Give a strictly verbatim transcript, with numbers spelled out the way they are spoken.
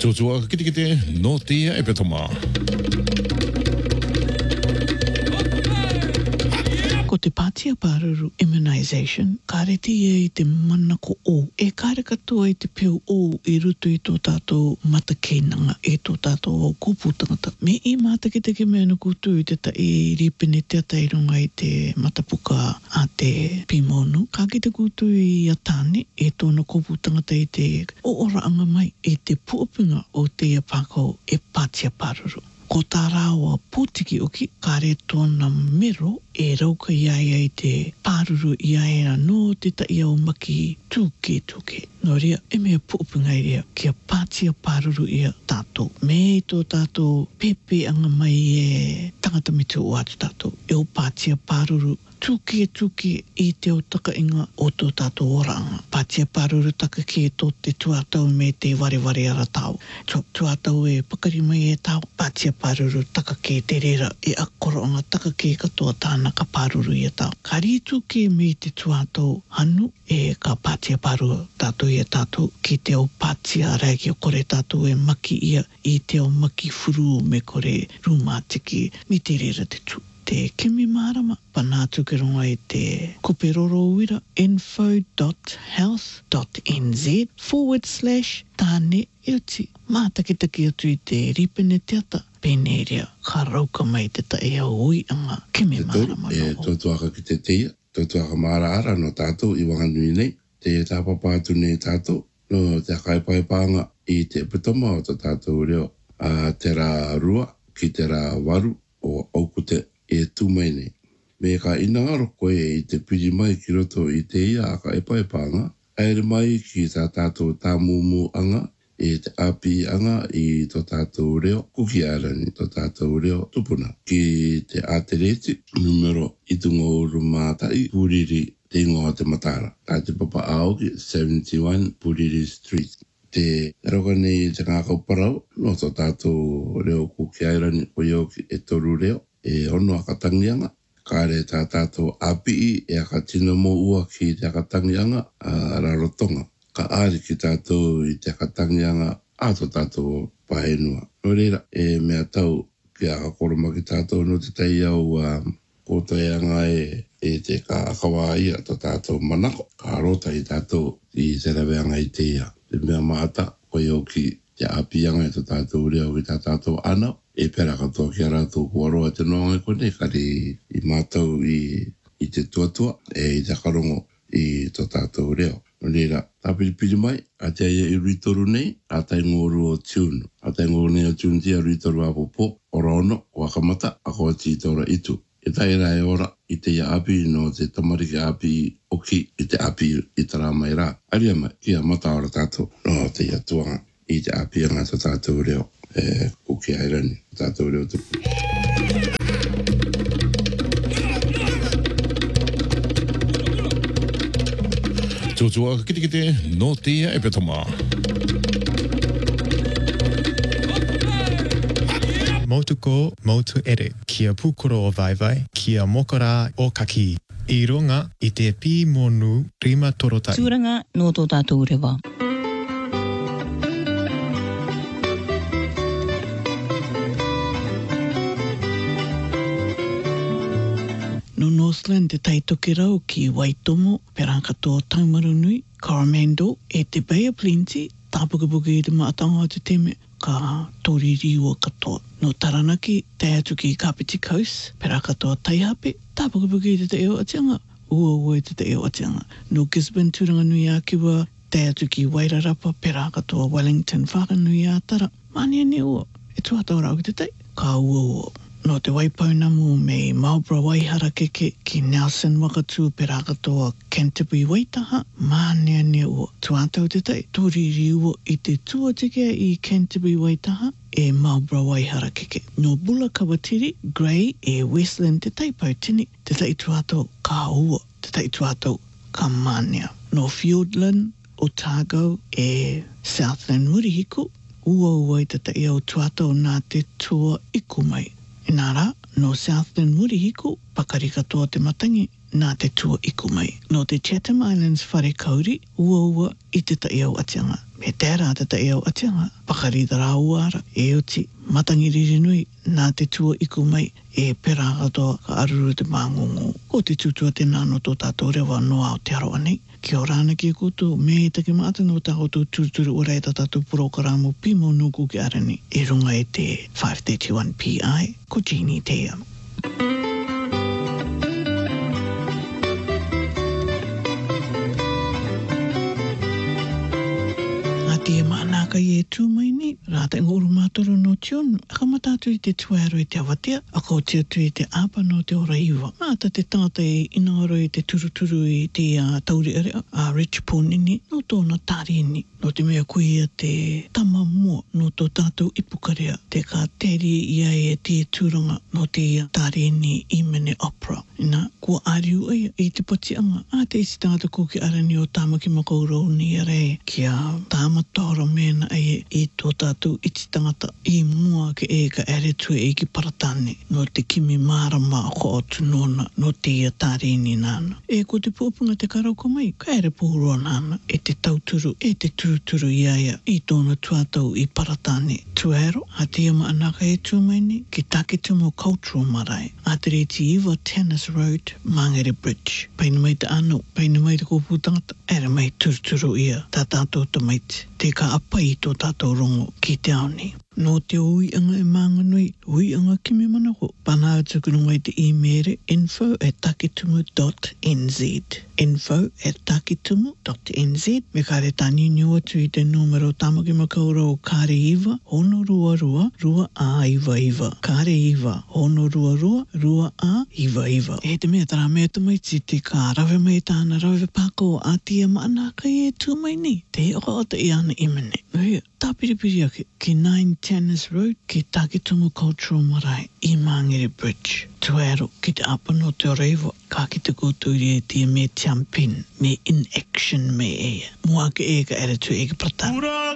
Tōtua kite kite no tia e petoma. Ko te pātia pāruru immunisation, kāreti e i te mana ko o. E kāre katoa i te peo o i rutu i tō tātou matakenanga e tō tātou kōpūtangata. Me i mātake te ke mea na kūtu i te ta i ripene te ata i runga i te matapuka a te pimonu. Kā ki te kūtu i atāne e tōna kōpūtangata i te o ora anga mai e te puapinga o te ia pākau e pātia pāruru. Ko tā rāua pōtiki oki, kāre tōna mero e rauka iaia i te pāruru iaia no te ta ia o maki tūke tūke. Nō rea, e mea pōpinga i rea, kia pātia pāruru ia tātou. Me i tō tātou pepe anga mai e tangata mitu o atu tātou. E o pātia pāruru tūke tūke i te o taka inga o tō tātou oranga. Pātia pāruru taka ki e tō te tuatau me te ware ware ara tau. Tuatau e pakari mai e tau. Pātia pāruru taka ki te rera e akoroanga taka ki katoa tāna ka pāruru i a tau. Ka rītūke me te tuatau hanu e ka pātia pāruru tātou i a tātou ki te o pātia reiki o kore tātou e maki ia i te o maki furu me kore rūmātiki me te rera te tū. Te kimi marama, panātu ke ronga i te kuperoro uira info.health.nz forward slash tāne euti. Mātaki taki atu i te ripene te ata, peneria, ka rauka mai te ta ea ui anga kimi marama. E tōtuaka ki te teia, tōtuaka mara ara no tātou i wanganui nei, te tāpapātu nei tātou, no te kaipaipanga i te pitoma o tātou reo, a te rā rua ki te rā waru o aukute e tūmai nei. Me ka inangaro koe i te piri mai ki roto i te ia a ka epa epanga, aere mai ki tā tātou tā mūmu anga, e te api anga i tō tātou reo, kuki arani tō tātou reo tupuna. Ki te atereti, numero i tungo uru mātai, Puriri te ingoa te matara. Tā te papa aoki, seventy-one Puriri Street. Te roka nei te ngākau parau, no tō tātou reo kuki arani o ioki e toru reo, e ono akatangianga, kāre tā tātou api e akatina mo ua ki te akatangianga a rarotonga. Ka āri ki tātou i te akatangianga a tō tātou pahenua. No reira, e mea tau ki akakoroma ki tātou no te tei au uh, kōtaianga e, e te ka akawaia tō tātou manako. Ka rota i tātou i te raweanga i te ia. Te mea maata, koe au ki te apianga i tō tātou reo ki tā tātou anau. E pera katoa ki a rātou kuaroa te noanga kone, kari i mātau i, i te tuatua, e i te karongo i tō tātou reo. No reira, tā piripiri mai, a te aia i ritoru nei, a tai ngoru o tiunu. A tai ngoru nei o tiunu tia ritoru a popo, ora ono, o akamata, a koa tītora itu. E tai rā e ora, i te ia api no te tamariki api oki, i te api i te rā mai rā. Aria mai, kia mata ora tātou, no te ia tuanga, i te api anga tō tātou reo. E kuki airani, tātou reo tupu. Tōtua kite kite no tia e petoma. Motuko motu ere, kia pukoro o vaivai, kia mokara o kaki. I runga i te pi monu rima torotai. Tūranga no tō tātou rewa. No Northland te taitoke rau ki Waitomo, Perangkatoa Taumarunui, Coromandel, e te Bay of Plenty, tāpukapuka i te maatanga o te teme, ka Toririua katoa. No Taranaki, te atu ki Kapiti Coast, Perangkatoa Taihape, tāpukapuka i te te eo atianga, ua ua i te te eo atianga. No Gisborne, Turanganui a kiwa, te atu ki Wairarapa, Perangkatoa Wellington, Whakanui a tara. Mani ane ua, e tuatau rau ki te tei, ka ua ua. No te Waipaunamu me Marlborough Waihara keke ki Nelson Wakatu Perangkatoa Canterbury Waitaha, mānea ne ua. Tuatau te tei, tūriri ua i te tuatikea i Canterbury Waitaha e Marlborough Waihara keke. No Bula Kawatiri, Grey e Westland te tei pautini, te tei tuatau ka ua, te tei tuatau ka mānea. No Fiordland, Otago e Southland Murihiku, ua ua i te tei au tuatau nā te tua iku mai. Inara, no Southland Murihiku, pakari katoa te matangi, nā te tua iku mai. No te Chatham Islands whare kauri, ua ua i te tai au atianga. Me tērā te te eo atianga, pakarita rā uara, e oti, matangiriri nui, nā te tua iku mai, e pera katoa ka aruru te māngongo. Ko te tutua te nāno tō tātou rewa noa o te aroa nei. Kia orana ki koutou, me e take maata no tātou tūturu ora e tātou purokaramo pimo nuku ki arani. E runga e te five thirty-one P I, ko Jeannie Tea. Tia maanaka i e tūmai ni, rāta ngoro mātoro no tionu, aka matatu i te tuaro i te awatea, aka o tia tu i te apa no te ora iwa. Māta te tangata i inaoro i te turuturu i te uh, tauri area, a uh, Rich Ponini, no tōna tārini, no te mea kuia te tama mua, no tō tātou ipukarea, te ka teri ia e te tūranga, no te tārini i mene opera. Ina, kua ariu ai i te potianga, a te isi tangata kuki arani o tāmaki makaurau ni arei, kia tāma tōra mena ai i tō tātou iti tangata i mua ke e ka ere tue e ki paratane no te kimi marama ko o tunona no te ia tārini nāna. E ko te pōpunga te karauko mai, ka ere pōrua nāna e te tauturu e te turuturu iaia i tōna tuatau i paratane. Tuero, a te ama anaka e tūmaini ki Takitumu Cultural Marae. A te reti iwa Tennis Road, Mangere Bridge. Paina mai te anu, paina mai te kōpūtangata, ere mai turuturu ia tā tātou te maiti. Te ka apa i tō tātou rongo ki te aoni. No te ui anga e mānganui, ui anga kimi manako. Pana tukurunga i te e-mere info at takitumu dot n z. Info at takitumu dot n z. Me kare tani niua tu i te numero tamaki makaura o kare iwa, hono rua rua, rua a iwa iwa. Kare iwa, hono rua rua, rua a iwa iwa. E te mea tara mea tamaiti te ka rawe mai tāna rawe pāko a tia maanaka i e tūmai ni. Te oka o te iana imene. Hea, tā piripiri ake ki nine Tennis Road ki Takitumu Cultural Marae i Mangere Bridge. Tuero ki te apa no te oreiwa ka ki te koutou i e tia me tiampin me in action me e. Mua ke e ka ere tu e ka prata.